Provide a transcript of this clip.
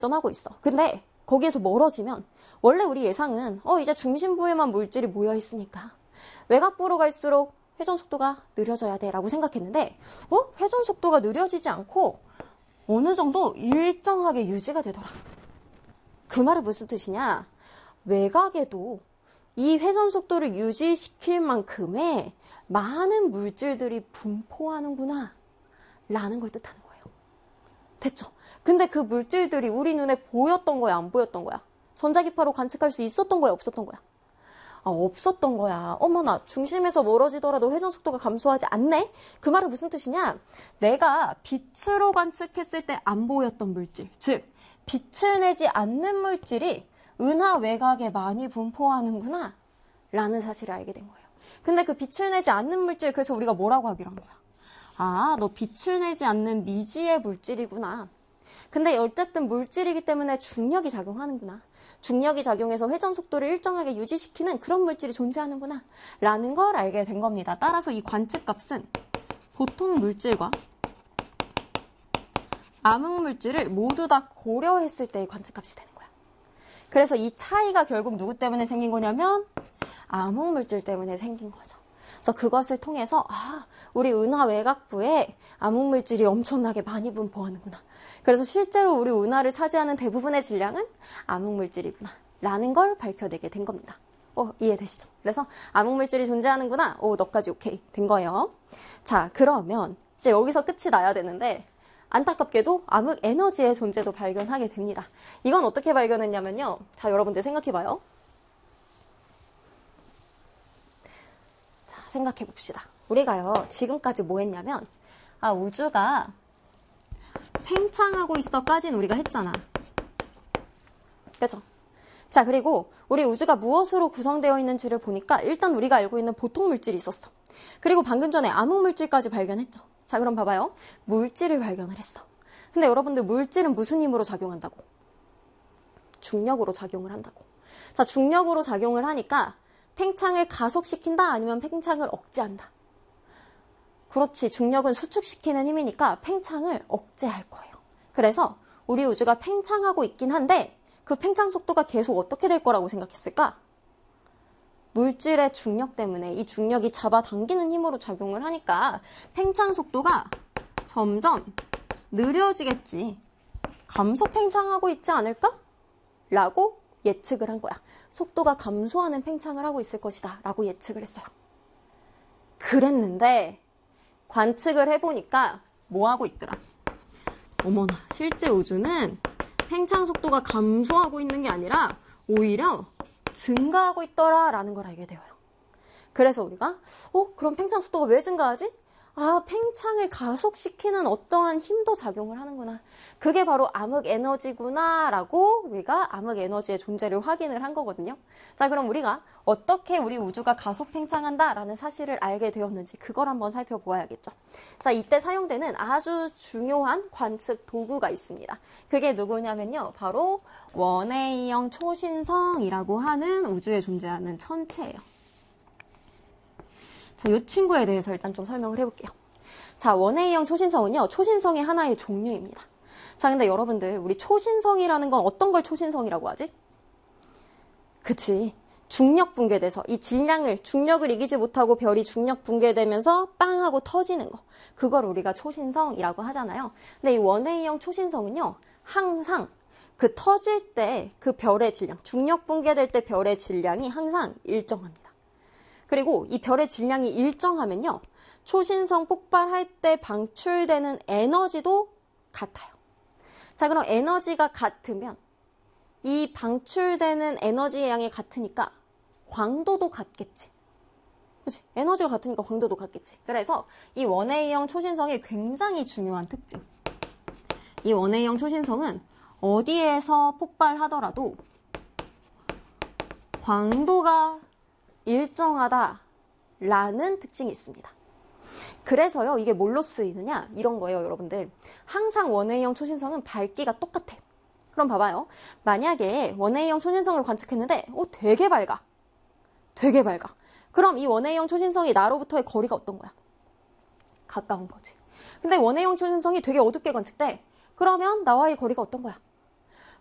발전하고 있어. 근데 거기에서 멀어지면 원래 우리 예상은 이제 중심부에만 물질이 모여 있으니까 외곽부로 갈수록 회전 속도가 느려져야 돼 라고 생각했는데 회전 속도가 느려지지 않고 어느 정도 일정하게 유지가 되더라. 그 말은 무슨 뜻이냐? 외곽에도 이 회전 속도를 유지시킬 만큼의 많은 물질들이 분포하는구나 라는 걸 뜻하는 거예요. 됐죠? 근데 그 물질들이 우리 눈에 보였던 거야, 안 보였던 거야? 전자기파로 관측할 수 있었던 거야, 없었던 거야? 없었던 거야. 어머나, 중심에서 멀어지더라도 회전 속도가 감소하지 않네? 그 말은 무슨 뜻이냐? 내가 빛으로 관측했을 때 안 보였던 물질, 즉 빛을 내지 않는 물질이 은하 외곽에 많이 분포하는구나 라는 사실을 알게 된 거예요. 근데 그 빛을 내지 않는 물질, 그래서 우리가 뭐라고 하기로 한 거야? 너 빛을 내지 않는 미지의 물질이구나. 근데 어쨌든 물질이기 때문에 중력이 작용하는구나. 중력이 작용해서 회전 속도를 일정하게 유지시키는 그런 물질이 존재하는구나 라는 걸 알게 된 겁니다. 따라서 이 관측값은 보통 물질과 암흑물질을 모두 다 고려했을 때의 관측값이 되는 거야. 그래서 이 차이가 결국 누구 때문에 생긴 거냐면 암흑물질 때문에 생긴 거죠. 그래서 그것을 통해서 우리 은하 외곽부에 암흑물질이 엄청나게 많이 분포하는구나. 그래서 실제로 우리 은하를 차지하는 대부분의 질량은 암흑물질이구나 라는 걸 밝혀내게 된 겁니다. 이해되시죠? 그래서 암흑물질이 존재하는구나. 너까지 오케이 된 거예요. 자, 그러면 이제 여기서 끝이 나야 되는데 안타깝게도 암흑 에너지의 존재도 발견하게 됩니다. 이건 어떻게 발견했냐면요. 자, 여러분들 생각해봐요. 자, 생각해봅시다. 우리가요, 지금까지 뭐 했냐면 우주가 팽창하고 있어까지는 우리가 했잖아. 그죠? 자, 그리고 우리 우주가 무엇으로 구성되어 있는지를 보니까 일단 우리가 알고 있는 보통 물질이 있었어. 그리고 방금 전에 암흑물질까지 발견했죠. 자, 그럼 봐봐요. 물질을 발견을 했어. 근데 여러분들 물질은 무슨 힘으로 작용한다고? 중력으로 작용을 한다고. 자, 중력으로 작용을 하니까 팽창을 가속시킨다 아니면 팽창을 억제한다. 그렇지. 중력은 수축시키는 힘이니까 팽창을 억제할 거예요. 그래서 우리 우주가 팽창하고 있긴 한데 그 팽창 속도가 계속 어떻게 될 거라고 생각했을까? 물질의 중력 때문에 이 중력이 잡아당기는 힘으로 작용을 하니까 팽창 속도가 점점 느려지겠지. 감속 팽창하고 있지 않을까? 라고 예측을 한 거야. 속도가 감소하는 팽창을 하고 있을 것이다 라고 예측을 했어요. 그랬는데 관측을 해보니까 뭐하고 있더라? 어머나, 실제 우주는 팽창 속도가 감소하고 있는 게 아니라 오히려 증가하고 있더라 라는 걸 알게 되어요. 그래서 우리가 그럼 팽창 속도가 왜 증가하지? 팽창을 가속시키는 어떠한 힘도 작용을 하는구나. 그게 바로 암흑 에너지구나 라고 우리가 암흑 에너지의 존재를 확인을 한 거거든요. 자, 그럼 우리가 어떻게 우리 우주가 가속 팽창한다 라는 사실을 알게 되었는지 그걸 한번 살펴보아야겠죠. 자, 이때 사용되는 아주 중요한 관측 도구가 있습니다. 그게 누구냐면요. 바로 원에이형 초신성이라고 하는 우주에 존재하는 천체예요. 자, 이 친구에 대해서 일단 좀 설명을 해볼게요. 자, 원에이형 초신성은요, 초신성의 하나의 종류입니다. 자, 근데 여러분들, 우리 초신성이라는 건 어떤 걸 초신성이라고 하지? 그치. 중력 붕괴돼서 이 중력을 이기지 못하고 별이 중력 붕괴되면서 빵 하고 터지는 거. 그걸 우리가 초신성이라고 하잖아요. 근데 이 원에이형 초신성은요, 항상 그 터질 때 그 별의 질량, 중력 붕괴될 때 별의 질량이 항상 일정합니다. 그리고 이 별의 질량이 일정하면요. 초신성 폭발할 때 방출되는 에너지도 같아요. 자, 그럼 에너지가 같으면 이 방출되는 에너지의 양이 같으니까 광도도 같겠지. 그치? 에너지가 같으니까 광도도 같겠지. 그래서 이 원에이형 초신성의 굉장히 중요한 특징. 이 원에이형 초신성은 어디에서 폭발하더라도 광도가 일정하다라는 특징이 있습니다. 그래서요, 이게 뭘로 쓰이느냐? 이런 거예요, 여러분들. 항상 원에이형 초신성은 밝기가 똑같아. 그럼 봐봐요. 만약에 원에이형 초신성을 관측했는데, 되게 밝아. 되게 밝아. 그럼 이 원에이형 초신성이 나로부터의 거리가 어떤 거야? 가까운 거지. 근데 원에이형 초신성이 되게 어둡게 관측돼. 그러면 나와의 거리가 어떤 거야?